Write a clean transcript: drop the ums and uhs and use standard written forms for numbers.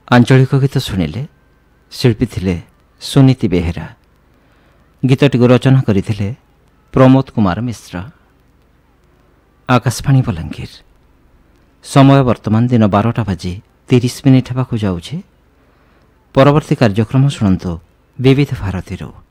ଆଞ୍ଚଳିକ ଗୀତ ଶୁଣିଲେ। ଶିଳ୍ପୀ ଥିଲେ ସୁନୀତି ବେହେରା। ଗୀତଟିକୁ ରଚନା କରିଥିଲେ ପ୍ରମୋଦ କୁମାର ମିଶ୍ର। ଆକାଶବାଣୀ ବଲାଙ୍ଗୀର। ସମୟ ବର୍ତ୍ତମାନ ଦିନ 12:30 ହେବାକୁ ଯାଉଛି। ପରବର୍ତ୍ତୀ କାର୍ଯ୍ୟକ୍ରମ ଶୁଣନ୍ତୁ ବିବିଧ ଭାରତୀରୁ।